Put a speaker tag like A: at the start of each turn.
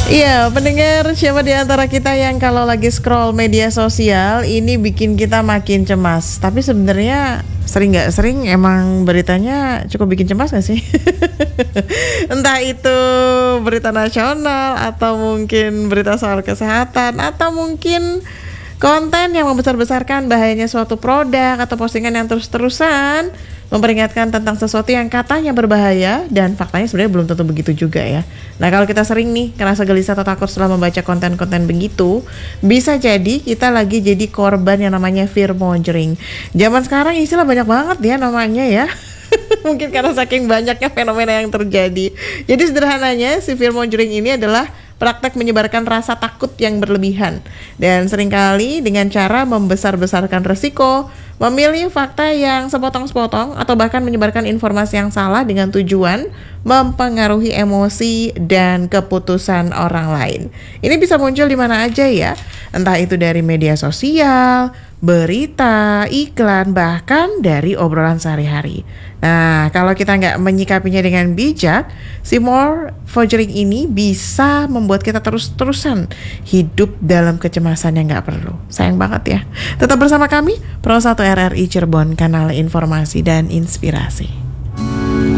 A: Iya, pendengar, siapa di antara kita yang kalau lagi scroll media sosial ini bikin kita makin cemas? Tapi sebenarnya sering nggak sering emang beritanya cukup bikin cemas nggak sih? Entah itu berita nasional atau mungkin berita soal kesehatan atau mungkin konten yang membesar-besarkan bahayanya suatu produk atau postingan yang terus-terusan memperingatkan tentang sesuatu yang katanya berbahaya dan faktanya sebenarnya belum tentu begitu juga ya. Nah, kalau kita sering nih ngerasa gelisah atau takut setelah membaca konten-konten begitu, bisa jadi kita lagi jadi korban yang namanya fear mongering. Zaman sekarang istilah banyak banget ya namanya ya. Mungkin karena saking banyaknya fenomena yang terjadi. Jadi sederhananya si fear mongering ini adalah praktek menyebarkan rasa takut yang berlebihan dan seringkali dengan cara membesar-besarkan resiko, memilih fakta yang sepotong-sepotong atau bahkan menyebarkan informasi yang salah dengan tujuan mempengaruhi emosi dan keputusan orang lain. Ini bisa muncul di mana aja ya, entah itu dari media sosial, berita, iklan, bahkan dari obrolan sehari-hari. Nah, kalau kita nggak menyikapinya dengan bijak, si mongering ini bisa membuat kita terus-terusan hidup dalam kecemasan yang nggak perlu. Sayang banget ya. Tetap bersama kami, Pro 1 RRI Cirebon, kanal informasi dan inspirasi.